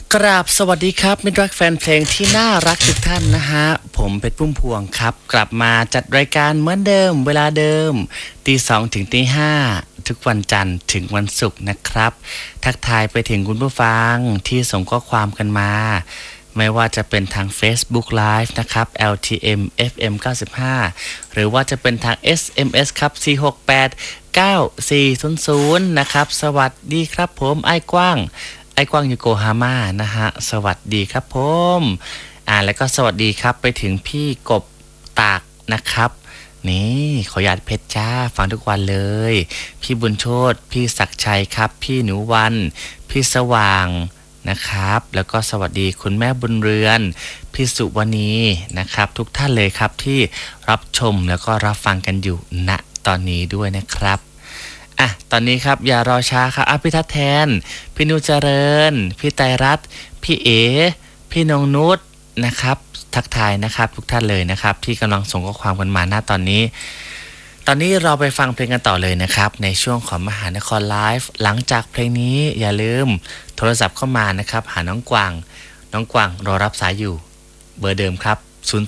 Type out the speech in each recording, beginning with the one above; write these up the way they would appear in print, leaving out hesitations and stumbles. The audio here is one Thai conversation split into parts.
กราบสวัสดีครับมิตรรักแฟนเพลงที่น่ารักทุกท่านนะฮะผมเพชรพุ่มพวงครับกลับมาจัดรายการเหมือนเดิมเวลาเดิมตี 2 ถึงตี 5ทุกวันจันทร์ถึงวันศุกร์นะครับทักทายไปถึงคุณผู้ฟังที่ส่งข้อความกันมาไม่ว่าจะเป็นทาง Facebook Live นะครับ LTM FM 95หรือว่าจะเป็นทาง SMS ครับ4689400นะครับสวัสดีครับผมไอ้กว้างอยู่โกฮาม่านะฮะสวัสดีครับผมแล้วก็สวัสดีครับไปถึงพี่กบตากนะครับนี่ขออนุญาตเพชรจ้าฟังทุกวันเลยพี่บุญโชติพี่ศักดิ์ชัยครับพี่หนูวันพี่สว่างนะครับแล้วก็สวัสดีคุณแม่บุญเรือนพี่สุวรรณีนะครับทุกท่านเลยครับที่รับชมแล้วก็รับฟังกันอยู่ณตอนนี้ด้วยนะครับตอนนี้ครับอย่ารอช้าครับพี่ทัศน์แทนพี่นุเจริญพี่ไตรรัตน์พี่เอพี่นงนุชนะครับทักทายนะครับทุกท่านเลยนะครับที่กำลังส่งข้อความกันมาณตอนนี้เราไปฟังเพลงกันต่อเลยนะครับในช่วงของมหานครไลฟ์หลังจากเพลงนี้อย่าลืมโทรศัพท์เข้ามานะครับหาน้องกวางรอรับสายอยู่เบอร์เดิมครับ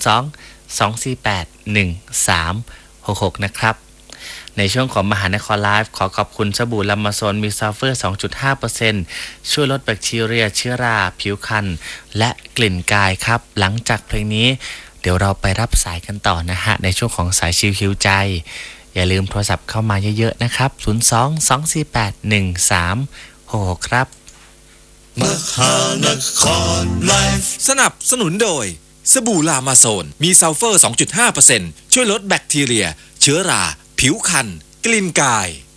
02-248-1366นะครับในช่วงของมหานครไลฟ์ขอขอบคุณสบู่ลามาโซนมีซัลเฟอร์ 2.5% ช่วยลดแบคทีเรียเชื้อราผิวคันและกลิ่นกายครับหลังจากเพลงนี้เดี๋ยวเราไปรับสายกันต่อนะฮะในช่วงของสายชิวคิวใจอย่าลืมโทรศัพท์เข้ามาเยอะๆนะครับ02-248-1366ครับมหานครไลฟ์สนับสนุนโดยสบู่ลามาโซนมีซัลเฟอร์ 2.5% ช่วยลดแบคทีเรียเชื้อราผิวคันกลิ่นกาย